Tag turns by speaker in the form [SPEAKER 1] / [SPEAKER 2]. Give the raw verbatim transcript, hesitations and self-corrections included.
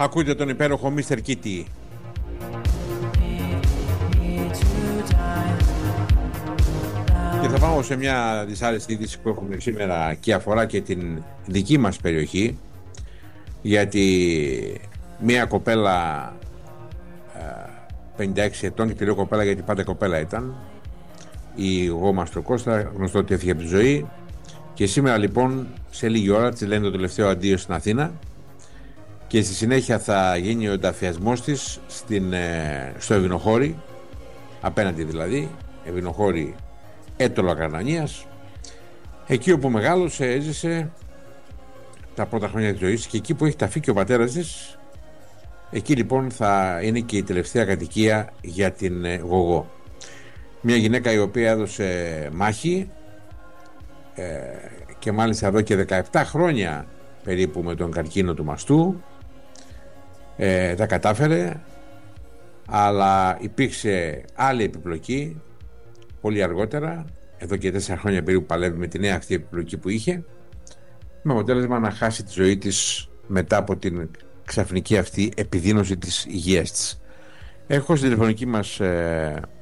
[SPEAKER 1] Ακούτε τον υπέροχο μίστερ Kitty. Και θα πάω σε μια δυσάρεστη είδηση που έχουμε σήμερα και αφορά και την δική μας περιοχή, γιατί μια κοπέλα πενήντα έξι ετών, και τη λέω κοπέλα γιατί πάντα κοπέλα ήταν, η Γόμα στο Κώστα, γνωστό ότι έφυγε από τη ζωή, και σήμερα λοιπόν σε λίγη ώρα της λένε το τελευταίο αντίο στην Αθήνα και στη συνέχεια θα γίνει ο ενταφιασμός της στην, στο Ευηνοχώρι, απέναντι δηλαδή, Ευηνοχώρι Έτολο Ακαρνανίας, εκεί όπου μεγάλωσε, έζησε τα πρώτα χρόνια της ζωής και εκεί που έχει ταφεί και ο πατέρας της. Εκεί λοιπόν θα είναι και η τελευταία κατοικία για την ε, Γογό. Μια γυναίκα η οποία έδωσε μάχη ε, και μάλιστα εδώ και δεκαεπτά χρόνια περίπου με τον καρκίνο του μαστού, ε, τα κατάφερε, αλλά υπήρξε άλλη επιπλοκή πολύ αργότερα, εδώ και τέσσερα χρόνια περίπου παλεύει με τη νέα αυτή επιπλοκή που είχε, με αποτέλεσμα να χάσει τη ζωή της μετά από την ξαφνική αυτή επιδείνωση της υγείας της. Έχω στην τηλεφωνική μας ε,